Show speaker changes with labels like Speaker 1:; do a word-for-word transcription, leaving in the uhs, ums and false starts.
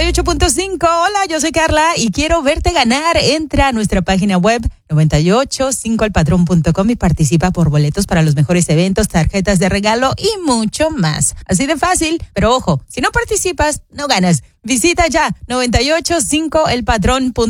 Speaker 1: ocho punto cinco. Hola, yo soy Carla y quiero verte ganar. Entra a nuestra página web noventa y ocho cinco el patrón punto com y participa por boletos para los mejores eventos, tarjetas de regalo y mucho más. Así de fácil, pero ojo, si no participas, no ganas. Visita ya noventa y ocho cinco el patrón punto com.